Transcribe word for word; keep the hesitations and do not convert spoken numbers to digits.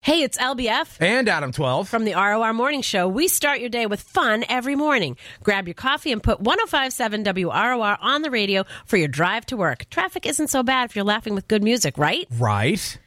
Hey, it's L B F. And Adam twelve. From the R O R Morning Show. We start your day with fun every morning. Grab your coffee and put one oh five point seven W R O R on the radio for your drive to work. Traffic isn't so bad if you're laughing with good music, right? Right.